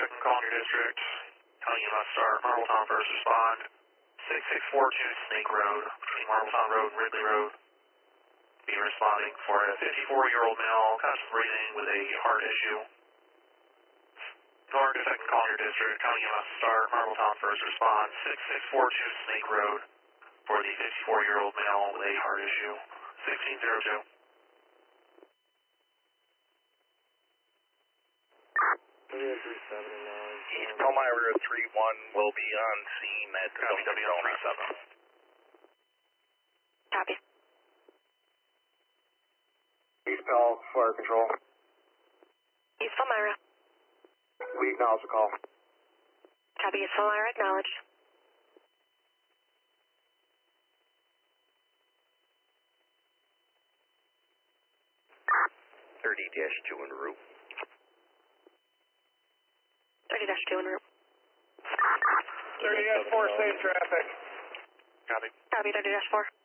second call in your district. County EMS Star, Marbletown first respond. 6642 Snake Road, between Marbletown Road and Ridley Road. Be responding for a 54-year-old male, conscious breathing with a heart issue. North second call in your district. County EMS Star, Marbletown first respond. 6642 Snake Road for the 54-year-old male with a heart issue. 1602. East Palmyra 3-1 will be on scene at WW37. Copy. East Pal, Fire Control. East Palmyra. We acknowledge the call. Copy, East Palmyra, acknowledged. -2 en route. 30-2 en route. 30-4, safe traffic. Copy. Copy, 30-4.